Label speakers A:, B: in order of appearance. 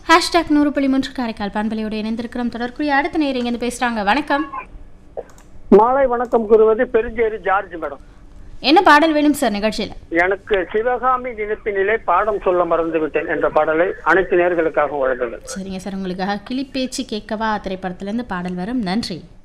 A: Hashtag 100.3 Karaikal பண்பலையோடு இணைந்திருக்கிறோம். தொடர்புடைய அடுத்த நேரம் இங்கே பேசுகிறாங்க. வணக்கம்.
B: மாலை வணக்கம் கூறுவது பெருஞ்சேரி ஜார்ஜ் மேடம்.
A: என்ன பாடல் வேணும் சார் நிகழ்ச்சியில்?
B: எனக்கு சிவகாமி நினைப்பினிலே பாடம் சொல்ல மறந்து விட்டேன் என்ற பாடலை அனைத்து நேர்களுக்காக வழங்குங்கள்.
A: சரிங்க சார், உங்களுக்காக கிளிப்பேச்சு கேட்கவா திரைப்படத்திலிருந்து பாடல் வரும். நன்றி.